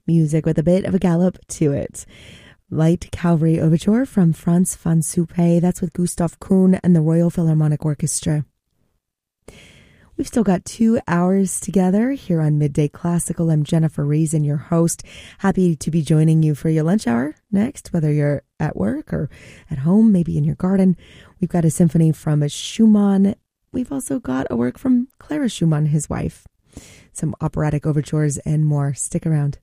music with a bit of a gallop to it. Light Cavalry Overture from Franz van Suppé. That's with Gustav Kuhn and the Royal Philharmonic Orchestra. We've still got 2 hours together here on Midday Classical. I'm Jennifer Reason, your host. Happy to be joining you for your lunch hour next, whether you're at work or at home, maybe in your garden. We've got a symphony from Schumann. We've also got a work from Clara Schumann, his wife. Some operatic overtures and more. Stick around.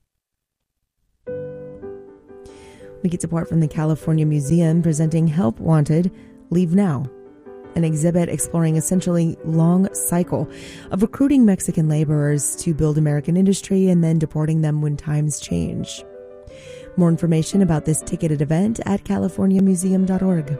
We get support from the California Museum presenting Help Wanted, Leave Now, an exhibit exploring a century long cycle of recruiting Mexican laborers to build American industry and then deporting them when times change. More information about this ticketed event at californiamuseum.org.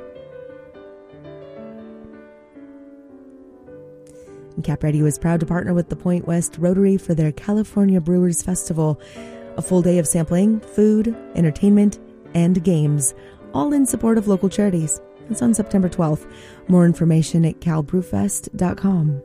And Cap Radio is proud to partner with the Point West Rotary for their California Brewers Festival, a full day of sampling, food, entertainment, and games, all in support of local charities. It's on September 12th. More information at calbrewfest.com.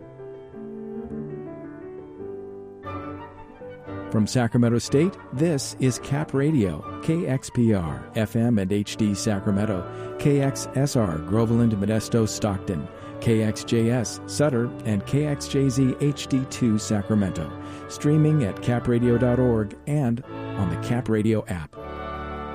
From Sacramento State, this is Cap Radio, KXPR, FM and HD Sacramento, KXSR, Groveland, Modesto, Stockton, KXJS, Sutter, and KXJZ HD2 Sacramento. Streaming at capradio.org and on the Cap Radio app.